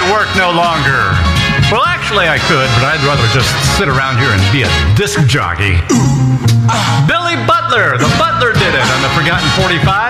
can't work no longer. Well, actually, I could, but I'd rather just sit around here and be a disc jockey. Billy Butler, the Butler did it on the Forgotten 45.